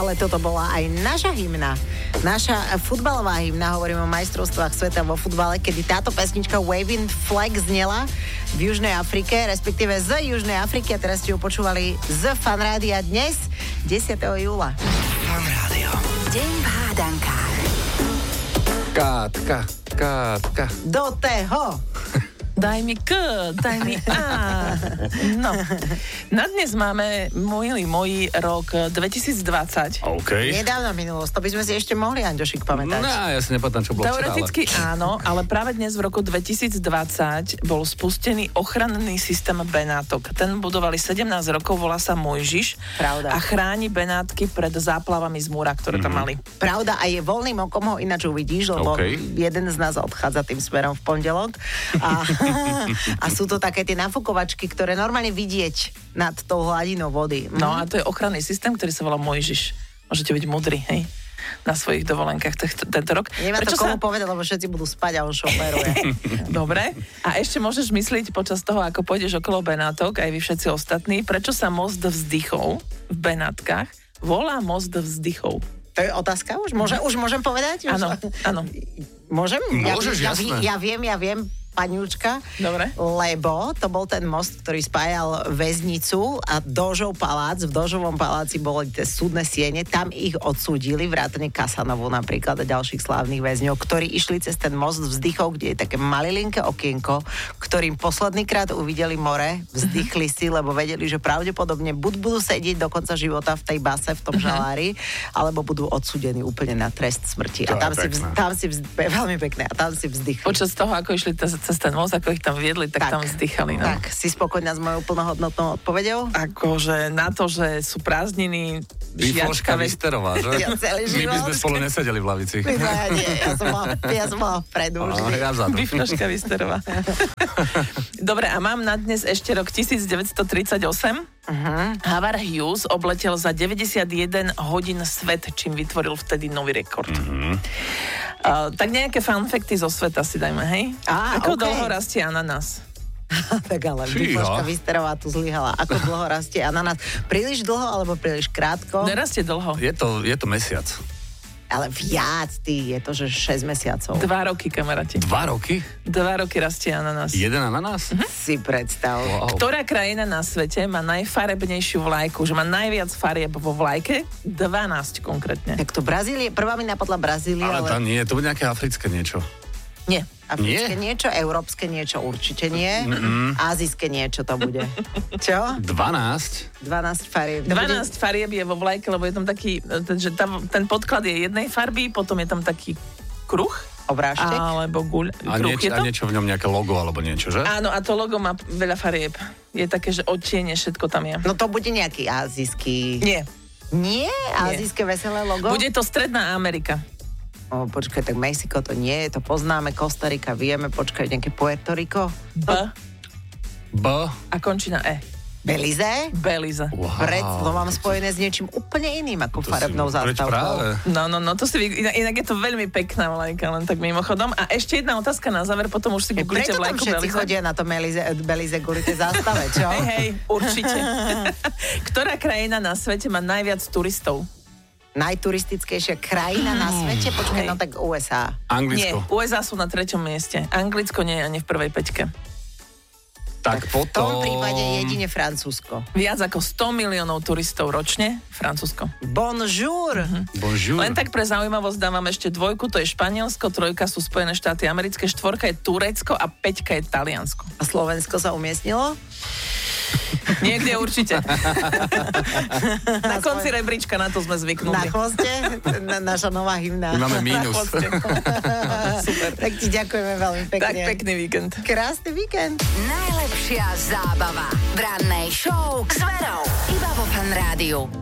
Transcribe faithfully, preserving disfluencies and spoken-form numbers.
ale toto bola aj naša hymna. Naša futbalová hymna, hovorím o majstrovstvách sveta vo futbale, kedy táto pesnička Waving Flag znela v Južnej Afrike, respektíve z Južnej Afriky, a teraz ste ju počúvali z Fanrádia dnes, desiateho júla. Fanrádio. Deň v hádankách. Kátka, kátka. Do toho. Daj mi K, daj mi A. No, na dnes máme môj, môj rok dvetisícdvadsať. OK. Nedávna minulosť, to by sme si ešte mohli, Anďošik, pamätať. No, ja si nepamätám, čo bolo Teoreticky včera, ale... áno, ale práve dnes v roku dvetisícdvadsať bol spustený ochranný systém Benátok. Ten budovali sedemnásť rokov, volá sa Mojžiš. Pravda. A chráni Benátky pred záplavami z múra, ktoré tam mali. Pravda, a je voľným okom ho ináč uvidíš, lebo OK. jeden z nás odchádza tým smerom v pondelok. A, a sú to také tie nafukovačky, ktoré normálne vidieť nad tou hladinou vody. No a to je ochranný systém, ktorý sa volá Mojžiš. Môžete byť mudrí, hej, na svojich dovolenkách t- tento rok. Nemá to komu sa... povedať, lebo všetci budú spať a on šoferuje. Dobre. A ešte môžeš myslieť počas toho, ako pôjdeš okolo Benátok, aj vy všetci ostatní, prečo sa most vzdychov v Benátkach volá most vzdychov? To je otázka už? Môže, už môžem povedať? Už? Áno, áno. Môžem? Môžeš, ja, jasné. Ja, ja viem, ja viem, paniučka. Dobre. Lebo to bol ten most, ktorý spájal väznicu a Dožov palác. V Dožovom paláci boli tie súdne siene. Tam ich odsúdili, vrátane Kasanovu napríklad a ďalších slávnych väzňov, ktorí išli cez ten most vzdychov, kde je také malilinké okienko, ktorým poslednýkrát uvideli more, vzdychli si, lebo vedeli, že pravdepodobne buď budú sedieť do konca života v tej base, v tom žalári, alebo budú odsúdení úplne na trest smrti. To a tam si, je vz, pekné. tam si vz, veľmi pekné. A tam si vzdychli. Počas toho, ako išli cez, cez ten most, ako ich tam viedli, tak, tak tam vzdychali. No. Tak, si spokojná s mojou plnohodnotnou odpoveďou? Akože na to, že sú prázdniny, Výfložka žiačka, ve- Vysterová, že? Ja celý My by život. sme spolu nesedeli v lavici. Ja, nie, ja som mala, ja som mala vpredu už. No, ja vzadu. Bifnožka Vysterová. Dobre, a mám na dnes ešte rok devätnásťtridsaťosem. Uh-huh. Howard Hughes obletel za deväťdesiatjeden hodín svet, čím vytvoril vtedy nový rekord. Uh-huh. Uh, tak nejaké fun facty zo sveta si dajme, hej? Á, Ako okay. dlho rastie ananás? Tak ale Fíha. Bifložka Vysterová tu zlyhala. Ako dlho rastie ananás? Príliš dlho alebo príliš krátko? Nerastie dlho. Je to, je to mesiac. Ale viac, ty, je to, že šesť mesiacov. Dva roky, kamaráti. Dva roky? Dva roky rastie ananás. Jeden ananás? Mhm. Si predstav. Wow. Ktorá krajina na svete má najfarebnejšiu vlajku, že má najviac farieb vo vlajke? dvanásť konkrétne. Tak to Brazília, prvá mi napadla Brazília, Ale ale... tam nie, to bude nejaké africké niečo. Nie. Africké Nie? niečo, európske niečo určite nie. Mm-mm. Ázijské niečo to bude. Čo? dvanásť? dvanásť farieb. dvanásť farieb je vo vlajke, lebo je tam taký, ten, že tam, ten podklad je jednej farby, potom je tam taký kruh, Obrážtek? alebo guľ. A, Kruh nieč, je a to? niečo v ňom, nejaké logo alebo niečo, že? Áno, a to logo má veľa farieb. Je také, že odtiene, všetko tam je. No to bude nejaký azijský... Nie. Nie? Azijské veselé logo? Bude to Stredná Amerika. O, počkaj, tak Mexiko to nie je, to poznáme, Kostarika vieme, počkaj, nejaké Puerto Rico? B B. a končí na E. Belize? Belize. Wow. Pred, to mám spojené s niečím úplne iným ako To farebnou si- Preč zástavkou. práve? No, no, no, to si vy, inak, inak je to veľmi pekná vlajka, len tak mimochodom. A ešte jedna otázka na záver, potom už si E, googlite Preto tam vlajku všetci Belize. chodia na to Belize, Belize kvôli tej zástave, čo? Hej, hej, určite. Ktorá krajina na svete má najviac turistov? Najturistickejšia krajina na svete? Počkaj, Hej. no tak ú es á. Nie, Anglicko. ú es á sú na treťom mieste. Anglicko nie je ani v prvej peťke. Tak V tom potom... prípade jedine Francúzsko. Viac ako sto miliónov turistov ročne, Francúzsko. Bonjour! Bonjour. Len tak pre zaujímavosť dávam ešte dvojku, to je Španielsko, trojka sú Spojené štáty americké, štvorka je Turecko a peťka je Taliansko. A Slovensko sa umiestnilo? Niekde určite. Na konci rebríčka, na to sme Na zvyknutí. chvoste? Na, naša nová hymna. My máme Na mínus. chvoste. Super. Tak ti ďakujeme veľmi pekne. Tak pekný víkend. Krásny víkend. Najlepšia zábava v rannej show s Verou. Iba vo Fan Rádiu.